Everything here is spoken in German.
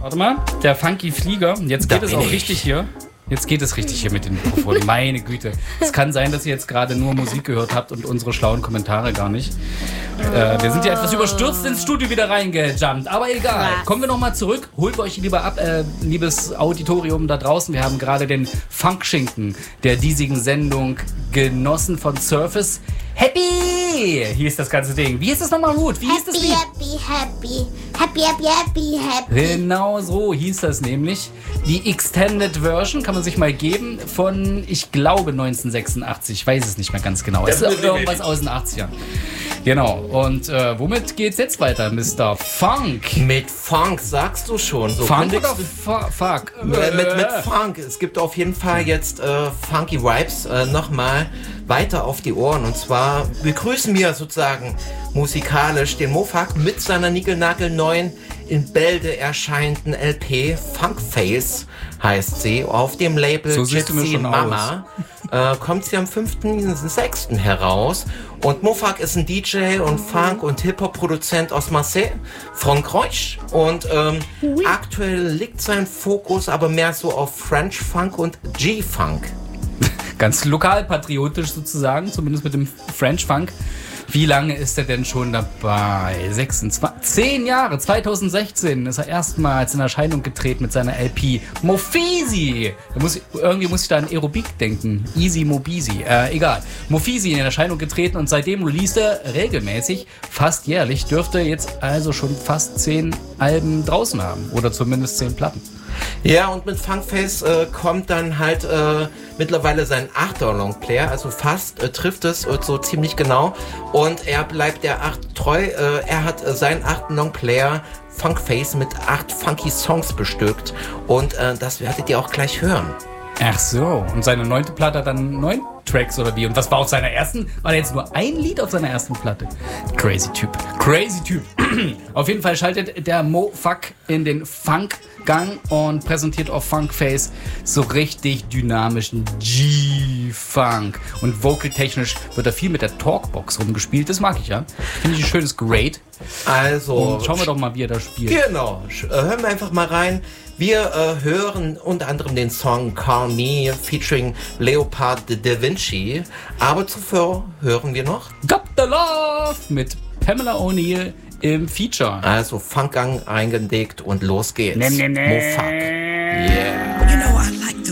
Warte mal, der Funky Flieger. Jetzt geht es auch richtig hier. Jetzt geht es richtig hier mit den Mikrofonen. Meine Güte. Es kann sein, dass ihr jetzt gerade nur Musik gehört habt und unsere schlauen Kommentare gar nicht. Wir sind ja etwas überstürzt ins Studio wieder reingejumpt. Aber egal. Kommen wir nochmal zurück. Holt euch lieber ab, liebes Auditorium da draußen. Wir haben gerade den Funkschinken der diesigen Sendung genossen von Surface. Happy! Hier ist das ganze Ding. Wie ist das nochmal, Ruth? Wie hieß das Lied? Happy. Genau so hieß das nämlich. Die Extended Version kann man sich mal geben von, ich glaube, 1986. Ich weiß es nicht mehr ganz genau. Es ist irgendwas aus den 80ern. Genau. Und womit geht's jetzt weiter, Mr. Funk? Mit Funk, sagst du schon. So Funk oder Fuck? Mit Funk. Es gibt auf jeden Fall jetzt Funky Vibes nochmal weiter auf die Ohren. Und zwar begrüßen wir sozusagen musikalisch den Mofak mit seiner niegelnagelneuen in Bälde erscheinenden LP Funkface heißt sie. Auf dem Label so Gypsy Mama kommt sie am 5.6. heraus. Und Mofak ist ein DJ und Funk- und Hip-Hop-Produzent aus Marseille, Frankreich. Und aktuell liegt sein Fokus aber mehr so auf French Funk und G-Funk. Ganz lokalpatriotisch sozusagen, zumindest mit dem French Funk. Wie lange ist er denn schon dabei? 10 Jahre, 2016 ist er erstmals in Erscheinung getreten mit seiner LP Mofisi. Irgendwie muss ich da an Aerobik denken. Easy Mobisi. Egal. Mofisi in Erscheinung getreten und seitdem released er regelmäßig, fast jährlich, dürfte jetzt also schon fast 10 Alben draußen haben. Oder zumindest 10 Platten. Ja, und mit Funkface kommt dann halt mittlerweile sein 8er Longplayer, also fast trifft es so ziemlich genau. Und er bleibt der 8 treu. Er hat seinen 8. Longplayer Funkface mit 8 funky Songs bestückt. Und das werdet ihr auch gleich hören. Ach so, und seine 9. Platte hat dann 9 Tracks oder wie? Und was war auf seiner ersten? War da jetzt nur ein Lied auf seiner ersten Platte? Crazy Typ. Auf jeden Fall schaltet der Mofak in den Funk-Gang und präsentiert auf Funkface so richtig dynamischen G-Funk. Und vocal-technisch wird da viel mit der Talkbox rumgespielt. Das mag ich, ja. Finde ich ein schönes Grade. Also, und schauen wir doch mal, wie er da spielt. Genau, hören wir einfach mal rein. Wir hören unter anderem den Song Call Me featuring Leopard Da Vinci. Aber zuvor hören wir noch Got the Love mit Pamela O'Neill im Feature. Also Funkgang eingedeckt und los geht's. Nee. Mofak. Yeah. You know I like